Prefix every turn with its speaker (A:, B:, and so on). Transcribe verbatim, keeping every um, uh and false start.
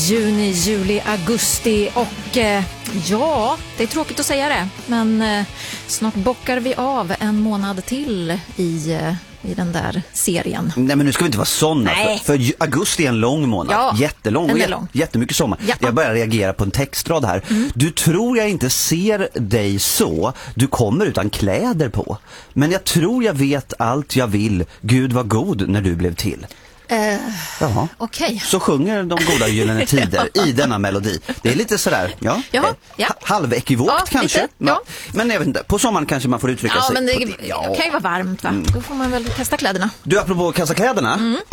A: Juni, juli, augusti och eh, ja, det är tråkigt att säga det, men eh, snart bockar vi av en månad till i, eh, i den där serien.
B: Nej, men nu ska vi inte vara sådana, för, för augusti är en lång månad,
A: ja,
B: jättelång och jät-
A: lång.
B: jättemycket sommar.
A: Ja.
B: Jag börjar reagera på en textrad här. Mm. Du tror jag inte ser dig så, du kommer utan kläder på. Men jag tror jag vet allt jag vill, Gud var god när du blev till.
A: Uh,
B: Jaha.
A: Okay.
B: Så sjunger de goda gyllene tider i denna melodi. Det är lite sådär, ja,
A: Jaha,
B: eh,
A: ja.
B: halvekivokt
A: Ja,
B: kanske.
A: lite, ja.
B: Men jag vet inte, på sommaren kanske man får uttrycka
A: ja,
B: sig.
A: Men det,
B: det, ja,
A: det kan ju vara varmt, va? Mm. Då får man väl kasta kläderna.
B: Du, apropå kasta kläderna, mm.